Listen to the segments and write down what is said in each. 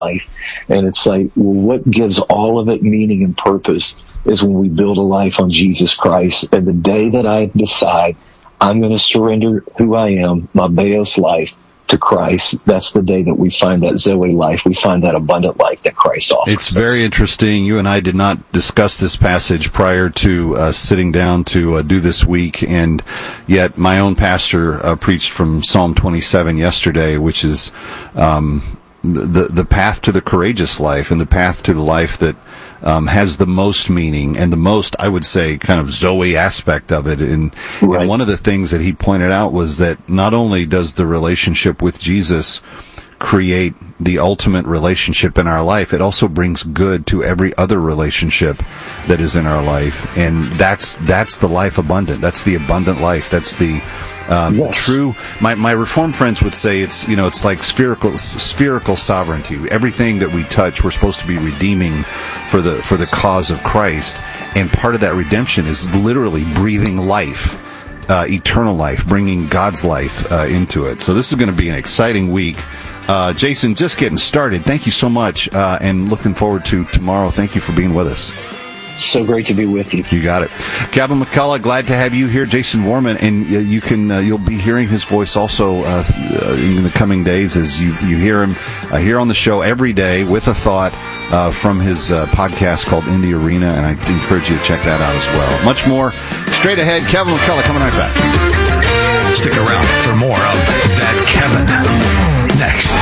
life. And it's like, well, what gives all of it meaning and purpose is when we build a life on Jesus Christ. And the day that I decide I'm going to surrender who I am, my Beos life, to Christ, that's the day that we find that Zoe life. We find that abundant life that Christ offers. It's very interesting. You and I did not discuss this passage prior to sitting down to do this week, and yet my own pastor preached from Psalm 27 yesterday, which is the path to the courageous life and the path to the life that has the most meaning and the most, I would say, kind of Zoe aspect of it. And one of the things that he pointed out was that not only does the relationship with Jesus create the ultimate relationship in our life, it also brings good to every other relationship that is in our life. And that's the life abundant. That's the abundant life. That's the true. My Reformed friends would say it's like spherical sovereignty. Everything that we touch, we're supposed to be redeeming for the cause of Christ. And part of that redemption is literally breathing life, eternal life, bringing God's life into it. So this is going to be an exciting week. Jason, just getting started. Thank you so much, and looking forward to tomorrow. Thank you for being with us. So great to be with you. You got it. Kevin McCullough, glad to have you here. Jason Warman, and you'll be hearing his voice also in the coming days as you hear him here on the show every day with a thought from his podcast called In the Arena, and I encourage you to check that out as well. Much more straight ahead. Kevin McCullough coming right back. Stick around for more of That Kevin next.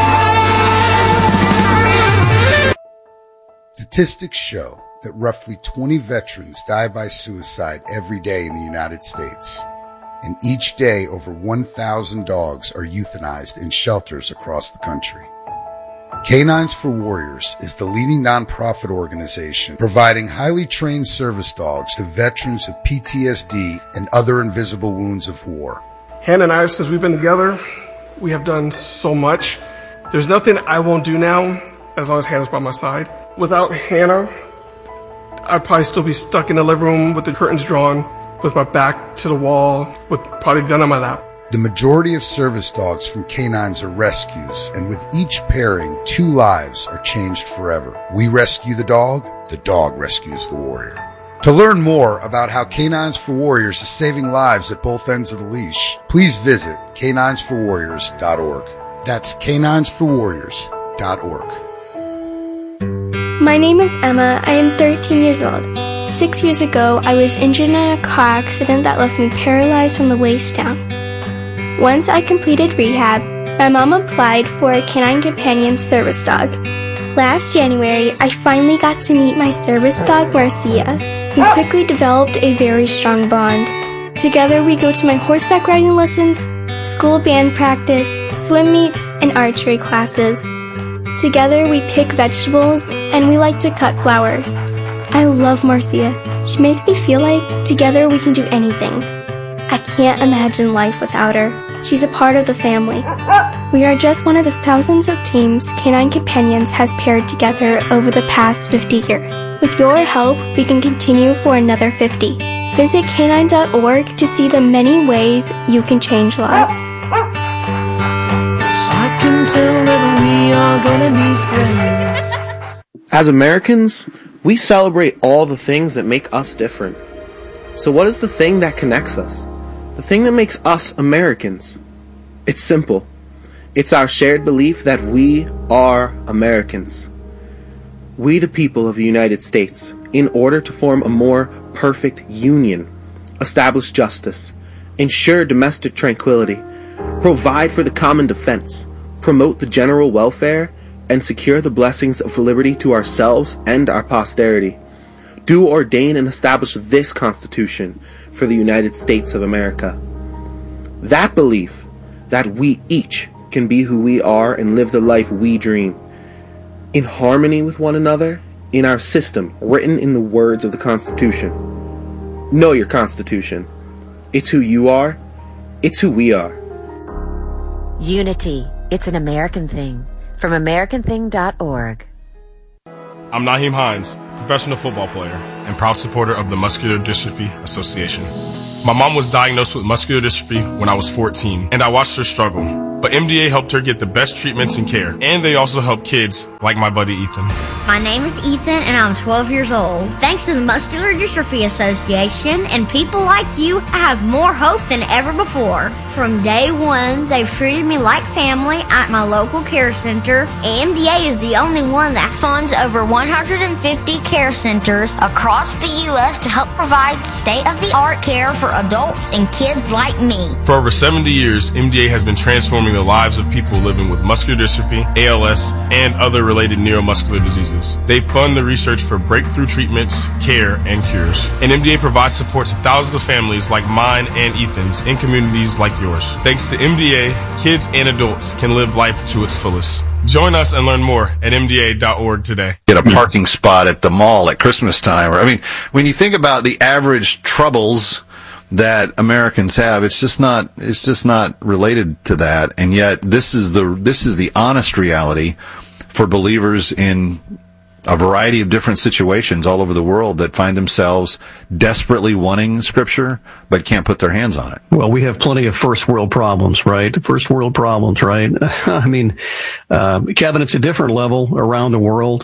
Statistics show that roughly 20 veterans die by suicide every day in the United States. And each day, over 1,000 dogs are euthanized in shelters across the country. Canines for Warriors is the leading nonprofit organization providing highly trained service dogs to veterans with PTSD and other invisible wounds of war. Hannah and I, since we've been together, we have done so much. There's nothing I won't do now as long as Hannah's by my side. Without Hannah, I'd probably still be stuck in the living room with the curtains drawn, with my back to the wall, with probably a gun on my lap. The majority of service dogs from canines are rescues, and with each pairing, 2 lives are changed forever. We rescue the dog rescues the warrior. To learn more about how Canines for Warriors is saving lives at both ends of the leash, please visit caninesforwarriors.org. That's caninesforwarriors.org. My name is Emma. I am 13 years old. 6 years ago, I was injured in a car accident that left me paralyzed from the waist down. Once I completed rehab, my mom applied for a Canine Companion service dog. Last January, I finally got to meet my service dog, Marcia. We quickly developed a very strong bond. Together, we go to my horseback riding lessons, school band practice, swim meets, and archery classes. Together, we pick vegetables, and we like to cut flowers. I love Marcia. She makes me feel like together we can do anything. I can't imagine life without her. She's a part of the family. We are just one of the thousands of teams Canine Companions has paired together over the past 50 years. With your help, we can continue for another 50. Visit canine.org to see the many ways you can change lives. I can tell that we are gonna be friends. As Americans, we celebrate all the things that make us different. So what is the thing that connects us? The thing that makes us Americans? It's simple. It's our shared belief that we are Americans. We, the people of the United States, in order to form a more perfect union, establish justice, ensure domestic tranquility, provide for the common defense, promote the general welfare, and secure the blessings of liberty to ourselves and our posterity, do ordain and establish this Constitution for the United States of America. That belief that we each can be who we are and live the life we dream, in harmony with one another, in our system written in the words of the Constitution. Know your Constitution. It's who you are. It's who we are. Unity. It's an American thing. From AmericanThing.org. I'm Naheem Hines, professional football player and proud supporter of the Muscular Dystrophy Association. My mom was diagnosed with muscular dystrophy when I was 14, and I watched her struggle. but MDA helped her get the best treatments and care. And they also help kids like my buddy Ethan. My name is Ethan, and I'm 12 years old. Thanks to the Muscular Dystrophy Association and people like you, I have more hope than ever before. From day one, they've treated me like family at my local care center. MDA is the only one that funds over 150 care centers across the U.S. to help provide state-of-the-art care for adults and kids like me. For over 70 years, MDA has been transforming the lives of people living with muscular dystrophy, ALS, and other related neuromuscular diseases. They fund the research for breakthrough treatments, care, and cures. And MDA provides support to thousands of families like mine and Ethan's in communities like yours. Thanks to MDA, kids and adults can live life to its fullest. Join us and learn more at MDA.org today. Get a parking spot at the mall at Christmas time. I mean, when you think about the average troubles that Americans have, it's just not related to that. And yet this is the honest reality for believers in a variety of different situations all over the world that find themselves desperately wanting Scripture but can't put their hands on it. Well, we have plenty of first world problems, right? First world problems, right? I mean, Kevin, it's a different level around the world.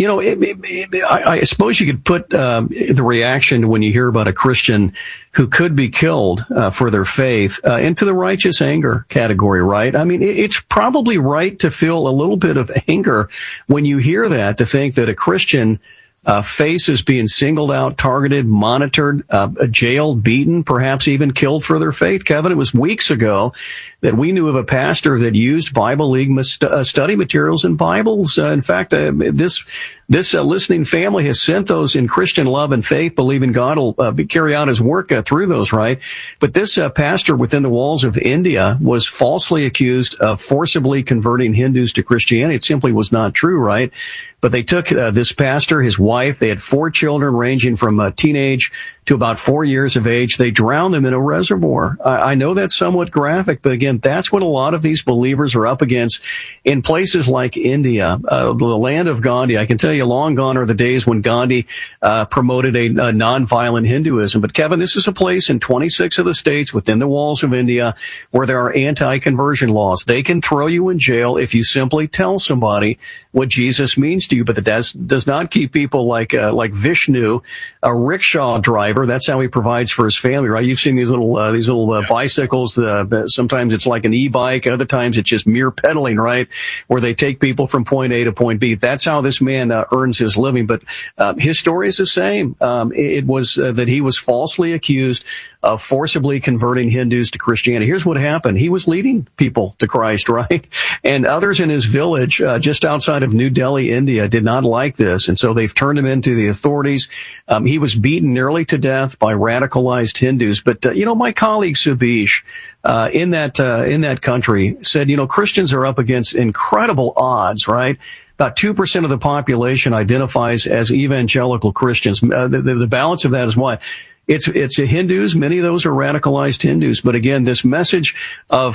I suppose you could put the reaction when you hear about a Christian who could be killed for their faith into the righteous anger category, right? I mean, it's probably right to feel a little bit of anger when you hear that, to think that a Christian faces being singled out, targeted, monitored, jailed, beaten, perhaps even killed for their faith. Kevin, it was weeks ago that we knew of a pastor that used Bible League study materials and Bibles. In fact, this listening family has sent those in Christian love and faith, believing God will carry out his work through those, right? But this pastor within the walls of India was falsely accused of forcibly converting Hindus to Christianity. It simply was not true, right? But they took this pastor, his wife, they had 4 children ranging from teenage to about 4 years of age. They drowned them in a reservoir. I know that's somewhat graphic, but again, that's what a lot of these believers are up against in places like India, the land of Gandhi. I can tell you, long gone are the days when Gandhi promoted a nonviolent Hinduism. But Kevin, this is a place in 26 of the states within the walls of India where there are anti-conversion laws. They can throw you in jail if you simply tell somebody what Jesus means to you, but that does not keep people like Vishnu, a rickshaw driver. That's how he provides for his family, right? You've seen these little bicycles. Sometimes it's like an e-bike. Other times it's just mere pedaling, right? Where they take people from point A to point B. That's how this man earns his living. But his story is the same. It was that he was falsely accused of forcibly converting Hindus to Christianity. Here's what happened. He was leading people to Christ, right? And others in his village, just outside of New Delhi, India, did not like this. And so they've turned him into the authorities. He was beaten nearly to death by radicalized Hindus. But, my colleague Subish, in that country said, Christians are up against incredible odds, right? About 2% of the population identifies as evangelical Christians. The balance of that is what? It's Hindus. Many of those are radicalized Hindus. But again, this message from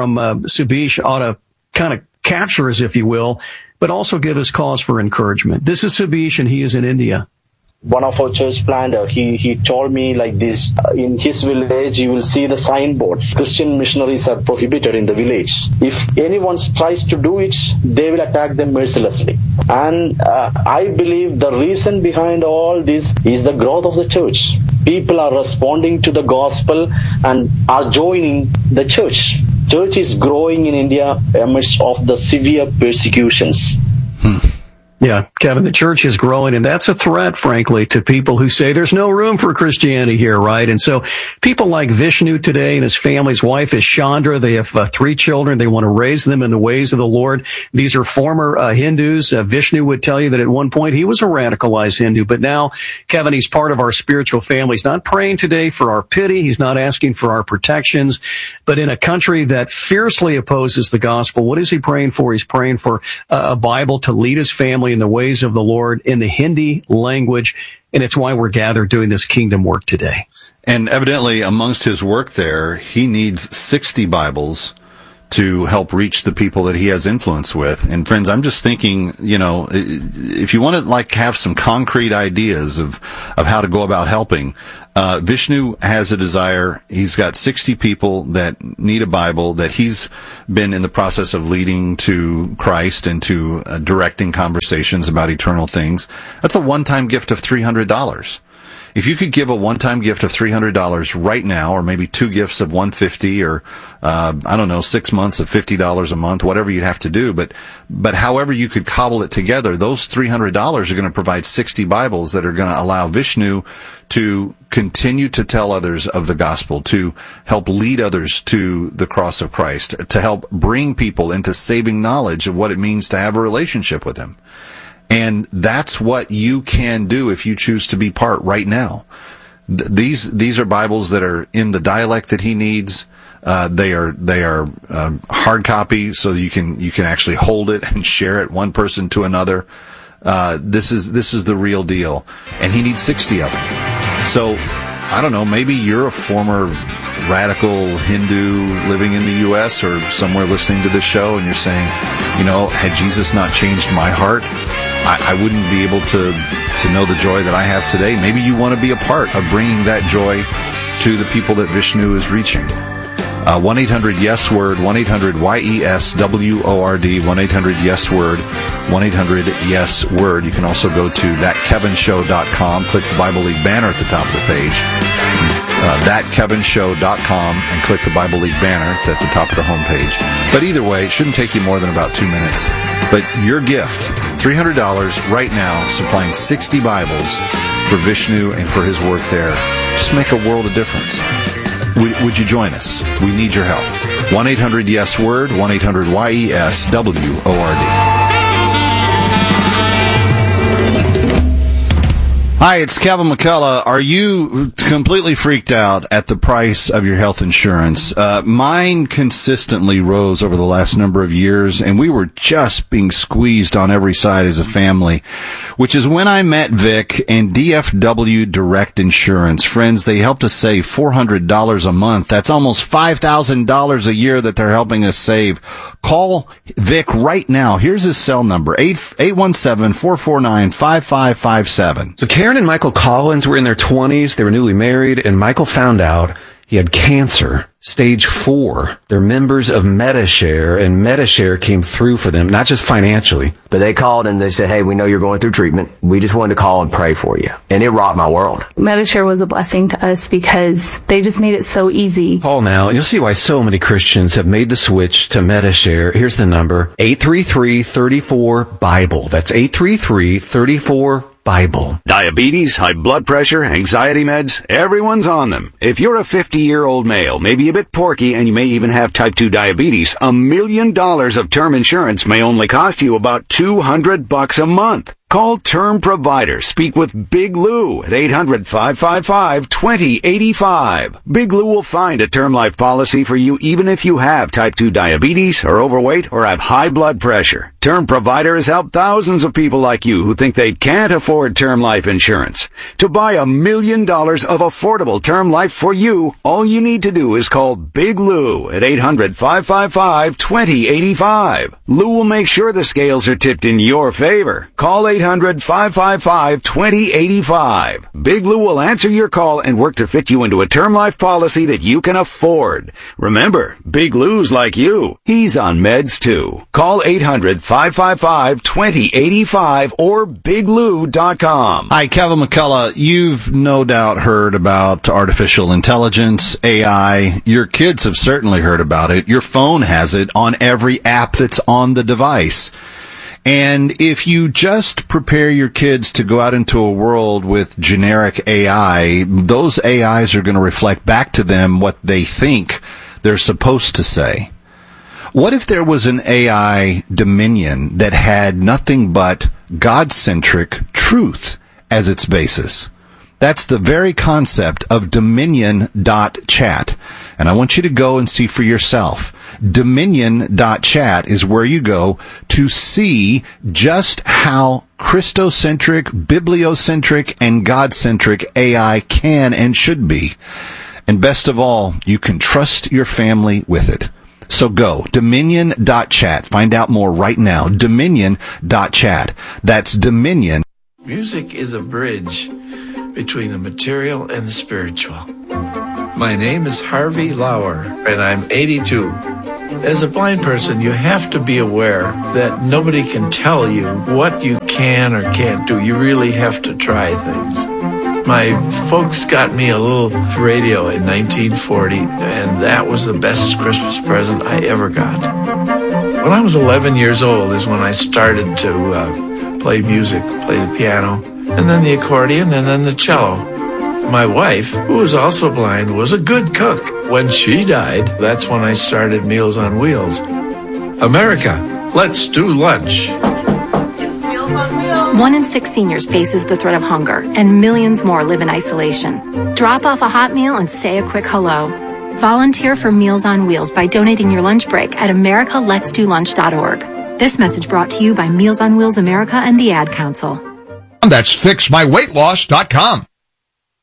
Subish ought to kind of capture us, if you will, but also give us cause for encouragement. This is Subish, and he is in India. One of our church planter, he told me like this, in his village you will see the signboards, Christian missionaries are prohibited in the village. If anyone tries to do it, they will attack them mercilessly. And I believe the reason behind all this is the growth of the church. People are responding to the gospel and are joining the church. Church is growing in India amidst of the severe persecutions. Yeah, Kevin, the church is growing, and that's a threat, frankly, to people who say there's no room for Christianity here, right? And so people like Vishnu today and his family's wife is Chandra. They have 3 children. They want to raise them in the ways of the Lord. These are former Hindus. Vishnu would tell you that at one point he was a radicalized Hindu, but now, Kevin, he's part of our spiritual family. He's not praying today for our pity. He's not asking for our protections. But in a country that fiercely opposes the gospel, what is he praying for? He's praying for a Bible to lead his family in the ways of the Lord in the Hindi language, and it's why we're gathered doing this kingdom work today. And evidently, amongst his work there, he needs 60 Bibles to help reach the people that he has influence with. And friends, I'm just thinking, if you want to like have some concrete ideas of how to go about helping, Vishnu has a desire. He's got 60 people that need a Bible that he's been in the process of leading to Christ and to directing conversations about eternal things. That's a one-time gift of $300. If you could give a one-time gift of $300 right now, or maybe 2 gifts of $150, or 6 months of $50 a month, whatever you'd have to do, but however you could cobble it together, those $300 are going to provide 60 Bibles that are going to allow Vishnu to continue to tell others of the gospel, to help lead others to the cross of Christ, to help bring people into saving knowledge of what it means to have a relationship with Him. And that's what you can do if you choose to be part right now. These are Bibles that are in the dialect that he needs. They are hard copy, so you can actually hold it and share it one person to another. This is the real deal, and he needs 60 of them. So I don't know. Maybe you're a former radical Hindu living in the U.S. or somewhere listening to this show, and you're saying, had Jesus not changed my heart, I wouldn't be able to know the joy that I have today. Maybe you want to be a part of bringing that joy to the people that Vishnu is reaching. 1-800-YES-WORD, 1-800-YESWORD, 1-800-YES-WORD, 1-800-YES-WORD. You can also go to thatkevinshow.com, click the Bible League banner at the top of the page, thatkevinshow.com, and click the Bible League banner. It's at the top of the homepage. But either way, it shouldn't take you more than about 2 minutes. But your gift, $300 right now, supplying 60 Bibles for Vishnu and for his work there, just make a world of difference. Would you join us? We need your help. 1-800-YES-WORD, 1-800-YES-WORD. Hi, it's Kevin McCullough. Are you completely freaked out at the price of your health insurance? Mine consistently rose over the last number of years, and we were just being squeezed on every side as a family, which is when I met Vic and DFW Direct Insurance. Friends, they helped us save $400 a month. That's almost $5,000 a year that they're helping us save. Call Vic right now. Here's his cell number, 817-449-5557. So Karen and Michael Collins were in their 20s. They were newly married, and Michael found out he had cancer, stage 4. They're members of MediShare, and MediShare came through for them, not just financially. But they called and they said, hey, we know you're going through treatment. We just wanted to call and pray for you. And it rocked my world. MediShare was a blessing to us because they just made it so easy. Call now, and you'll see why so many Christians have made the switch to MediShare. Here's the number, 833-34-BIBLE. That's 833-34-BIBLE. Diabetes, high blood pressure, anxiety meds, everyone's on them. If you're a 50-year-old male, maybe a bit porky, and you may even have type 2 diabetes, $1 million of term insurance may only cost you about $200 a month. Call Term Provider. Speak with Big Lou at 800-555-2085. Big Lou will find a term life policy for you even if you have type 2 diabetes, are overweight, or have high blood pressure. Term Provider has helped thousands of people like you who think they can't afford term life insurance. To buy $1 million of affordable term life for you, all you need to do is call Big Lou at 800-555-2085. Lou will make sure the scales are tipped in your favor. Call 800-555-2085. Big Lou will answer your call and work to fit you into a term life policy that you can afford. Remember, Big Lou's like you. He's on meds too. Call 800-555-2085 or biglou.com. Hi, Kevin McCullough. You've no doubt heard about artificial intelligence, AI. Your kids have certainly heard about it. Your phone has it on every app that's on the device. And if you just prepare your kids to go out into a world with generic AI, those AIs are going to reflect back to them what they think they're supposed to say. What if there was an AI dominion that had nothing but God-centric truth as its basis? That's the very concept of Dominion.chat. And I want you to go and see for yourself. Dominion.chat is where you go to see just how Christocentric, bibliocentric, and God-centric AI can and should be. And best of all, you can trust your family with it. So go, dominion.chat. Find out more right now, dominion.chat. That's Dominion. Music is a bridge between the material and the spiritual. My name is Harvey Lauer, and I'm 82. As a blind person, you have to be aware that nobody can tell you what you can or can't do. You really have to try things. My folks got me a little radio in 1940, and that was the best Christmas present I ever got. When I was 11 years old is when I started to play music, play the piano, and then the accordion, and then the cello. My wife, who was also blind, was a good cook. When she died, that's when I started Meals on Wheels. America, let's do lunch. 1 in 6 seniors faces the threat of hunger, and millions more live in isolation. Drop off a hot meal and say a quick hello. Volunteer for Meals on Wheels by donating your lunch break at americaletsdolunch.org. This message brought to you by Meals on Wheels America and the Ad Council. That's FixMyWeightLoss.com.